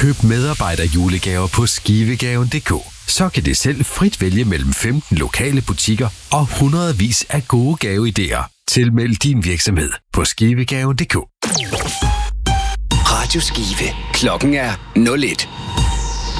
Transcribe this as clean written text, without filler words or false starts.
Køb medarbejderjulegaver på skivegaven.dk. Så kan det selv frit vælge mellem 15 lokale butikker og hundredvis af gode gaveidéer. Tilmeld din virksomhed på skivegaven.dk. Radio Skive. Klokken er 01.